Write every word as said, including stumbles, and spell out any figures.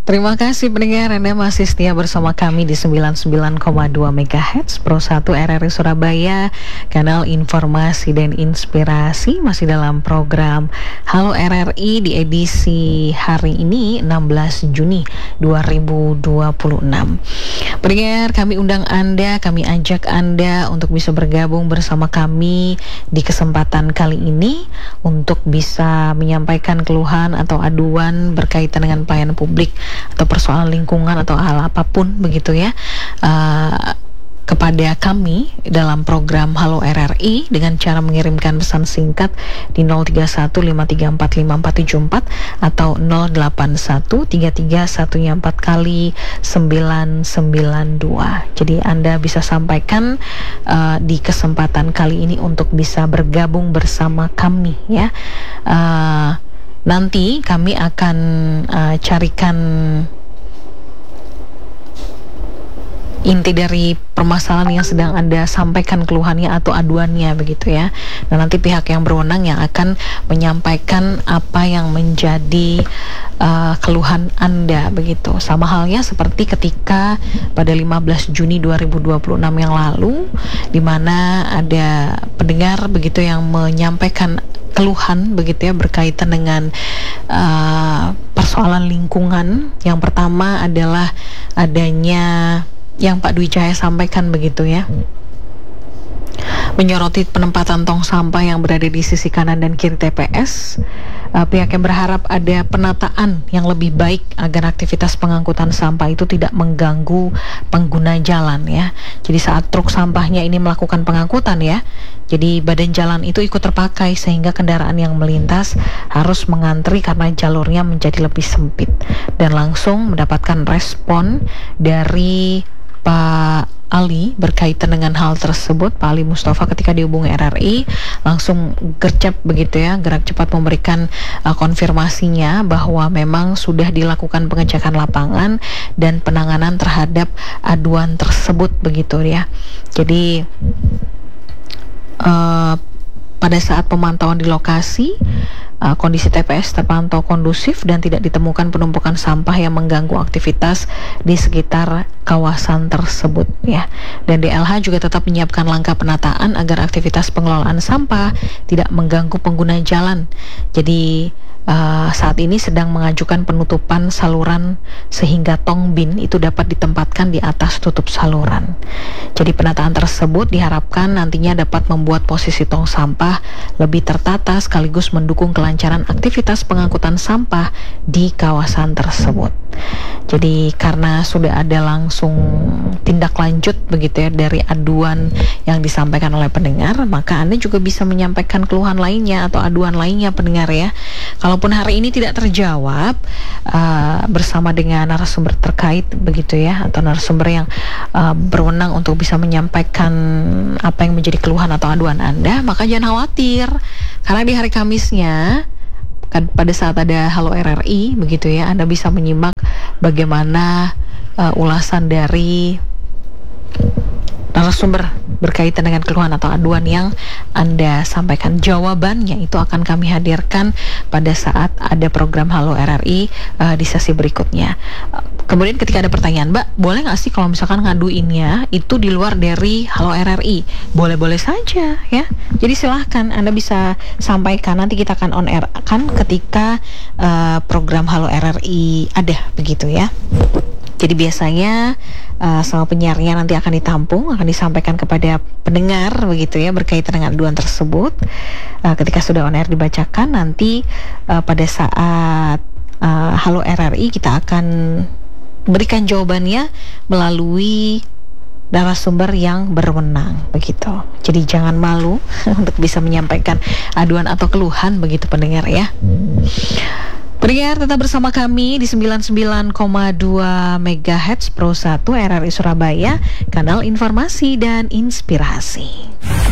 Terima kasih pendengar, Anda masih setia bersama kami di sembilan puluh sembilan koma dua megahertz Pro satu R R I Surabaya, kanal informasi dan inspirasi, masih dalam program Halo R R I di edisi hari ini enam belas Juni dua ribu dua puluh enam. Pendengar, kami undang Anda, kami ajak Anda untuk bisa bergabung bersama kami di kesempatan kali ini untuk bisa menyampaikan keluhan atau aduan berkaitan dengan pelayanan publik atau persoalan lingkungan atau hal apapun begitu ya, uh, kepada kami dalam program Halo R R I dengan cara mengirimkan pesan singkat di nol tiga satu lima tiga empat lima empat tujuh empat atau nol delapan satu tiga tiga satu empat kali sembilan sembilan dua. Jadi Anda bisa sampaikan uh, di kesempatan kali ini untuk bisa bergabung bersama kami ya. Uh, nanti kami akan uh, carikan inti dari permasalahan yang sedang Anda sampaikan keluhannya atau aduannya begitu ya. Dan nanti pihak yang berwenang yang akan menyampaikan apa yang menjadi uh, keluhan Anda begitu. Sama halnya seperti ketika pada lima belas Juni dua ribu dua puluh enam yang lalu, di mana ada pendengar begitu yang menyampaikan keluhan begitu ya berkaitan dengan uh, persoalan lingkungan. Yang pertama adalah adanya yang Pak Dwi Jaya sampaikan begitu ya, menyoroti penempatan tong sampah yang berada di sisi kanan dan kiri T P S. Uh, pihaknya berharap ada penataan yang lebih baik agar aktivitas pengangkutan sampah itu tidak mengganggu pengguna jalan ya. Jadi saat truk sampahnya ini melakukan pengangkutan ya, jadi badan jalan itu ikut terpakai sehingga kendaraan yang melintas harus mengantri karena jalurnya menjadi lebih sempit. Dan langsung mendapatkan respon dari Pak Ali berkaitan dengan hal tersebut. Pak Ali Mustafa ketika dihubungi R R I langsung gercep begitu ya, gerak cepat memberikan uh, konfirmasinya bahwa memang sudah dilakukan pengecekan lapangan dan penanganan terhadap aduan tersebut begitu ya. Jadi uh, pada saat pemantauan di lokasi, uh, kondisi T P S terpantau kondusif dan tidak ditemukan penumpukan sampah yang mengganggu aktivitas di sekitar kawasan tersebut ya. Dan D L H juga tetap menyiapkan langkah penataan agar aktivitas pengelolaan sampah tidak mengganggu pengguna jalan. Jadi Uh, saat ini sedang mengajukan penutupan saluran sehingga tong bin itu dapat ditempatkan di atas tutup saluran. Jadi penataan tersebut diharapkan nantinya dapat membuat posisi tong sampah lebih tertata sekaligus mendukung kelancaran aktivitas pengangkutan sampah di kawasan tersebut. Jadi karena sudah ada langsung tindak lanjut begitu ya dari aduan yang disampaikan oleh pendengar, maka Anda juga bisa menyampaikan keluhan lainnya atau aduan lainnya pendengar ya. Kalaupun hari ini tidak terjawab uh, bersama dengan narasumber terkait begitu ya, atau narasumber yang uh, berwenang untuk bisa menyampaikan apa yang menjadi keluhan atau aduan Anda, maka jangan khawatir karena di hari Kamisnya kan pada saat ada Halo R R I begitu ya, Anda bisa menyimak bagaimana uh, ulasan dari narasumber berkaitan dengan keluhan atau aduan yang Anda sampaikan. Jawabannya itu akan kami hadirkan pada saat ada program Halo R R I uh, di sesi berikutnya. Uh, kemudian ketika ada pertanyaan, Mbak, boleh nggak sih kalau misalkan ngaduinnya itu di luar dari Halo R R I? Boleh-boleh saja ya. Jadi silahkan Anda bisa sampaikan, nanti kita akan on air kan ketika uh, program Halo R R I ada begitu ya. Jadi biasanya uh, sama penyiarnya nanti akan ditampung, akan disampaikan kepada pendengar begitu ya berkaitan dengan aduan tersebut. Uh, ketika sudah on air dibacakan, nanti uh, pada saat uh, Halo R R I kita akan berikan jawabannya melalui narasumber yang berwenang begitu. Jadi jangan malu untuk bisa menyampaikan aduan atau keluhan begitu pendengar ya. Pendengar, tetap bersama kami di sembilan puluh sembilan koma dua megahertz Pro satu R R I Surabaya, kanal informasi dan inspirasi.